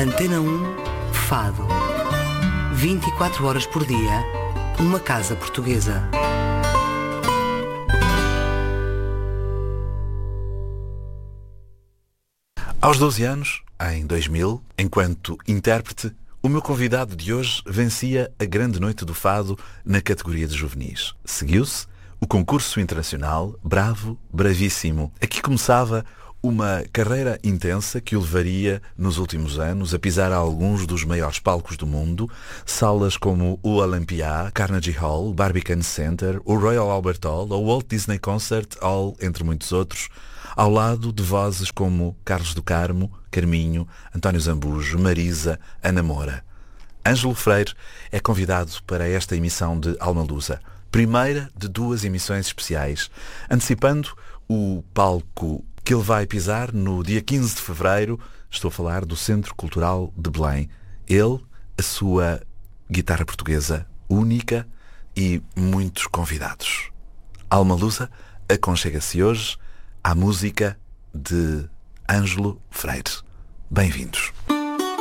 Antena 1, Fado. 24 horas por dia, uma casa portuguesa. Aos 12 anos, em 2000, enquanto intérprete, o meu convidado de hoje vencia a Grande Noite do Fado na categoria de juvenis. Seguiu-se o concurso internacional Bravo, Bravíssimo. Aqui começava uma carreira intensa que o levaria, nos últimos anos, a pisar a alguns dos maiores palcos do mundo, salas como o Olympia, Carnegie Hall, Barbican Center, o Royal Albert Hall, o Walt Disney Concert Hall, entre muitos outros, ao lado de vozes como Carlos do Carmo, Carminho, António Zambujo, Marisa, Ana Moura. Ângelo Freire é convidado para esta emissão de Almalusa, primeira de 2 emissões especiais, antecipando o palco que ele vai pisar no dia 15 de fevereiro. Estou a falar do Centro Cultural de Belém. Ele, a sua guitarra portuguesa única e muitos convidados. Almalusa aconchega-se hoje à música de Ângelo Freire. Bem-vindos.